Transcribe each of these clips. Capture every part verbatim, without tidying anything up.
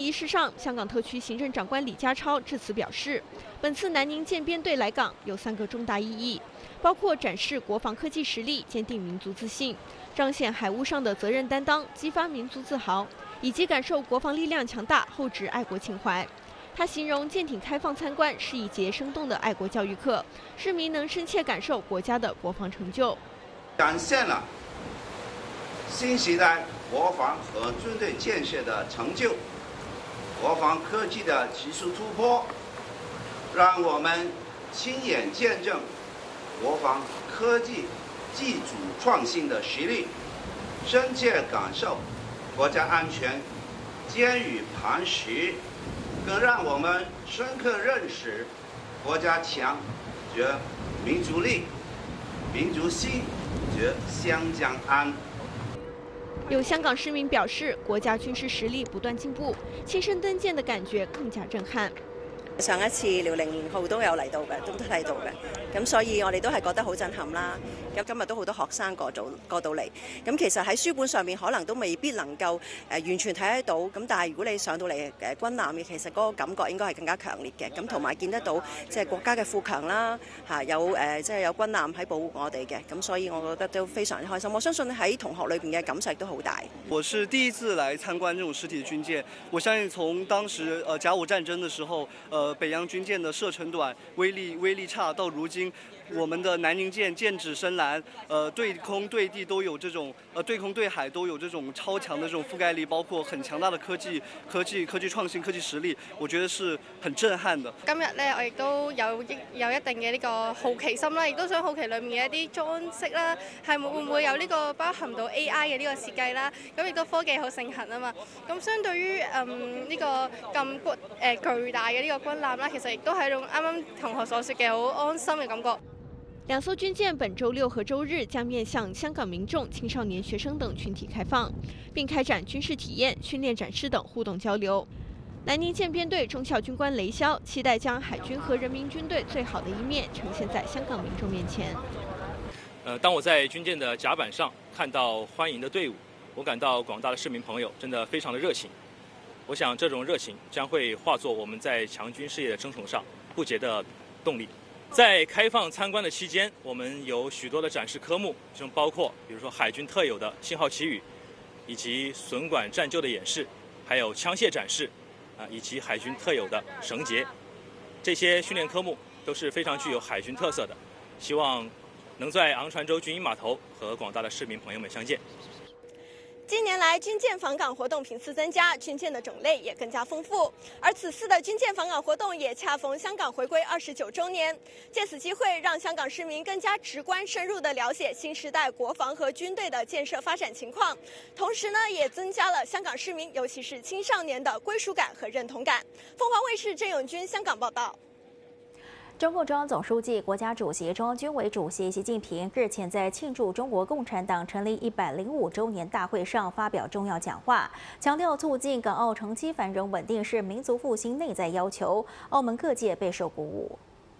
仪式上，香港特区行政长官李家超致辞表示，本次南宁舰编队来港有三个重大意义，包括展示国防科技实力，坚定民族自信，彰显海务上的责任担当，激发民族自豪，以及感受国防力量强大，厚植爱国情怀。他形容舰艇开放参观是一节生动的爱国教育课，市民能深切感受国家的国防成就， 展现了新时代国防和军队建设的成就，国防科技的技术突破，让我们亲眼见证国防科技技术创新的实力，深切感受国家安全坚于磐石，更让我们深刻认识国家强则民族力，民族兴则湘江安。 有香港市民表示，國家軍事實力不斷進步，親身登艦的感覺更加震撼。 上一次遼寧號都有嚟到嘅，都都睇到嘅，咁所以我哋都係覺得好震撼啦。咁今日都好多學生過到過到嚟，咁其實喺書本上面可能都未必能夠誒、呃、完全睇得到，咁但係如果你上到嚟誒、呃、軍艦嘅，其實嗰個感覺應該係更加強烈嘅，咁同埋見得到即係國家嘅富強啦，嚇有誒即係有軍艦喺保護我哋嘅，咁所以我覺得都非常開心。我相信喺同學裏邊嘅感受都好大。 我是第一次來參觀這種實體軍艦，我相信從當時呃甲午戰爭的時候，呃北洋軍艦的射程短、威力威力差，到如今我們的南寧艦劍指深藍，呃對空對地都有這種，呃對空對海都有這種超強的這種覆蓋力，包括很強大的科技、科技、科技創新、科技實力，我覺得是很震撼的。 今日咧，我亦都有一有一定嘅呢個好奇心啦，亦都想好奇裡面嘅一啲裝飾啦，係會唔會有呢個包含到 A I 嘅呢個設計啦？咁亦都科技好盛行啊嘛。咁相對於嗯呢、這個咁骨誒巨大嘅呢個軍艦啦，其實亦都係一種啱啱同學所說嘅好安心嘅感覺。 兩艘軍艦本周六和周日將面向香港民眾、青少年學生等群體開放，並開展軍事體驗、訓練展示等互動交流。南寧艦編隊中校軍官雷霄期待將海軍和人民軍隊最好的一面呈現在香港民眾面前。 呃，當我在軍艦的甲板上看到歡迎的隊伍，我感到廣大的市民朋友真的非常的熱情。我想這種熱情將會化作我們在強軍事業的征程上不竭的動力。在開放參觀的期間，我們有許多的展示科目，其中包括，比如說海軍特有的信號旗語，以及損管戰救的演示，還有槍械展示，啊，以及海軍特有的繩結。這些訓練科目都是非常具有海軍特色的，希望能在昂船洲軍營碼頭和廣大的市民朋友們相見。 近年來，軍艦訪港活動頻次增加，軍艦的種類也更加豐富。而此次的軍艦訪港活動也恰逢香港回歸二十九週年，借此機會，讓香港市民更加直觀、深入地了解新時代國防和軍隊的建設發展情況。同時呢，也增加了香港市民，尤其是青少年的歸屬感和認同感。鳳凰衛視鄭永軍香港報道。 中共中央總書記、國家主席、中央軍委主席習近平日前在慶祝中國共產黨成立一百零五週年大會上發表重要講話，強調促進港澳長期繁榮穩定是民族復興內在要求。澳門各界備受鼓舞。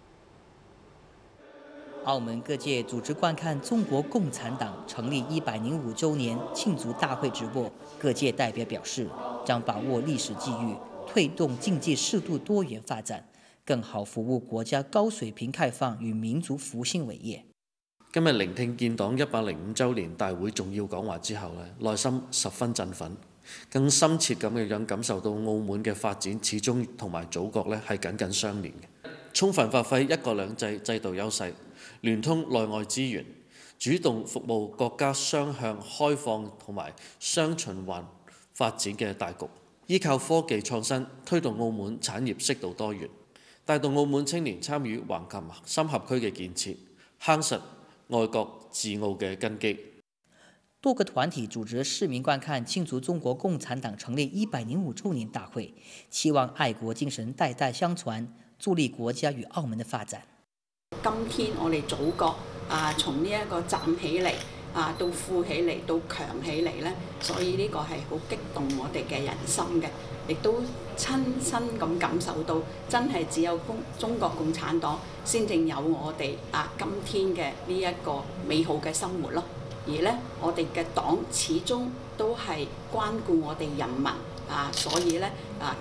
澳門各界組織觀看中國共產黨成立一百零五週年慶祝大會直播，各界代表表示將把握歷史機遇，推動經濟適度多元發展，更好服務國家高水平開放與民族復興偉業。 今日聆聽建黨一百零五週年大會重要講話之後咧，內心十分振奮，更深切咁嘅樣感受到澳門嘅發展始終同埋祖國咧係緊緊相連嘅，充分發揮一國兩制制度優勢，聯通內外資源，主動服務國家雙向開放同埋雙循環發展嘅大局，依靠科技創新推動澳門產業適度多元，帶動澳門青年參與橫琴深合區嘅建設，夯實愛國治澳嘅根基。 多個團體組織市民觀看慶祝中國共產黨成立一百零五週年大會，期望愛國精神代代相傳，助力國家與澳門的發展。 今天我哋祖國啊，從呢一個站起嚟啊，到富起嚟，到強起嚟呢，所以呢個係好激動我哋嘅人心嘅。亦都親身咁感受到，真係只有共中國共產黨先正有我哋啊今天嘅呢一個美好嘅生活咯。而呢，我哋嘅黨始終都係關顧我哋人民啊，所以呢啊